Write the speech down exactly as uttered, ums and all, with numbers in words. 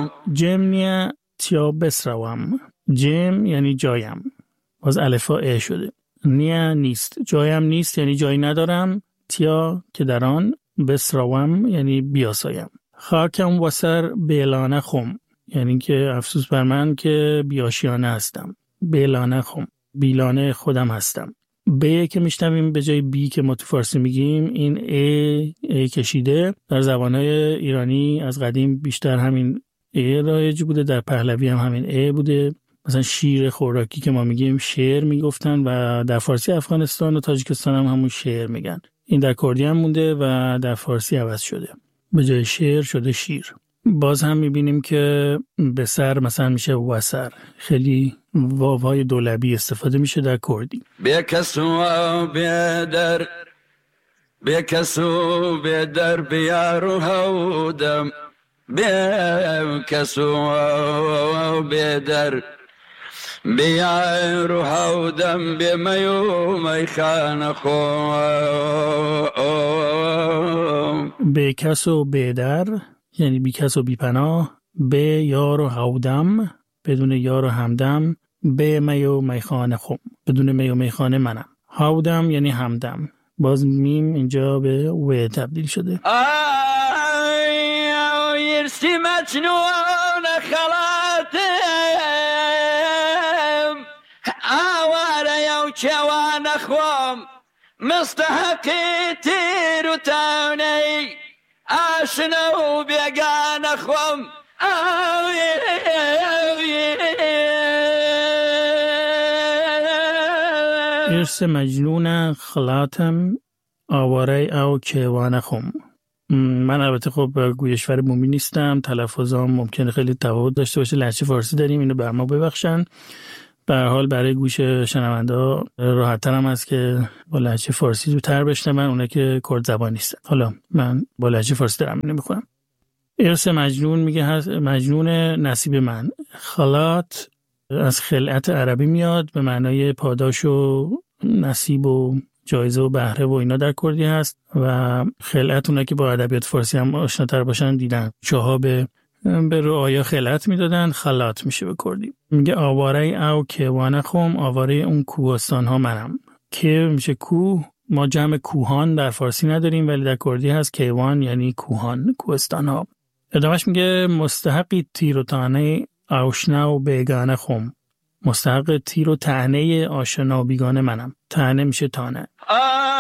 جم نیا تیا بسروم. جم یعنی جایم، باز الفا ا شده. نیا نیست، جایم نیست یعنی جایی ندارم. تیا که در آن، بسروم یعنی بیاسایم. خاکم وسر بیلانه خم، یعنی که افسوس بر من که بیاشیانه هستم. بیلانه خم، بیلانه خودم هستم. به که میشنویم به جای بی که ما تو فارسی میگیم، این ای, ای کشیده. در زبانهای ایرانی از قدیم بیشتر همین ای رایج بوده، در پهلوی هم همین ای بوده. مثلا شیر خوراکی که ما میگیم شعر میگفتن و در فارسی افغانستان و تاجیکستان هم همون شعر میگن. این در کردی هم مونده و در فارسی عوض شده، به جای شعر شده شیر. باز هم میبینیم که به سر مثلا میشه وسر، خیلی واوهای دولبی استفاده میشه در کردی. بیکسو بیدر بیکسو بیدر بیارو هودم بیکسو بیدر بیارو هودم بیمیو میخان خون. بیکسو بیدر یعنی بی کس و بی پناه. به یار و هودم، بدون یار و همدم. به می و میخانه خم، بدون می و میخانه منم. هودم یعنی همدم، باز میم اینجا به و تبدیل شده. آی یرسی مجنون خلاتم، آواره یو چوان خوام، مستحقی تیر و تاونی، آشنا و بیگان خوام. ارس مجنون خلاتم، آواره او کیوان خوم. من البته خب گویشور بومی نیستم، تلفظام ممکنه خیلی تفاوت داشته باشه. لهجه فارسی داریم، اینو بر ما ببخشن. به هر حال برای گوش شنونده ها راحت‌تر هم است که با لهجه فارسی زودتر بشنون، اونایی که کرد زبان نیستن. حالا من با لهجه فارسی دارم نمی‌خونم. ارث مجنون میگه هست مجنون نصیب من. خلات از خلعت عربی میاد، به معنای پاداش و نصیب و جایزه و بهره و اینا در کردی هست. و خلعت اونایی که با ادبیات فارسی هم آشناتر باشن دیدن، چاها به به رعایا خلعت میدادن، خلات میشه به کردی. میگه آواره او کیوان خوم، آواره اون کوهستان ها منم. که میشه کوه، ما جمع کوهان در فارسی نداریم ولی در کردی هست. کیوان یعنی کوهان، کوهستان ها. ادامهش میگه مستحقی تیر و تانه آشنا و بیگانه خوم. مستحق تیر و طعنه آشنا و بیگانه منم. طعنه میشه تانه.